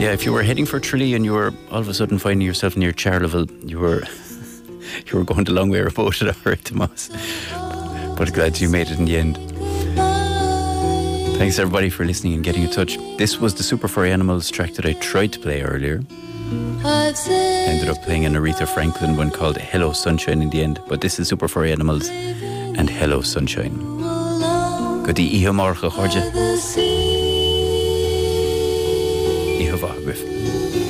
Yeah, if you were heading for Tralee and you were all of a sudden finding yourself near Charleville, you were going the long way about it, alright, Tomas. But glad you made it in the end. Thanks everybody for listening and getting in touch. This was the Super Furry Animals track that I tried to play earlier. Ended up playing an Aretha Franklin one called Hello Sunshine in the end. But this is Super Furry Animals and Hello Sunshine. Go dtí ihe morcha chuirde. Ihe bhagwith.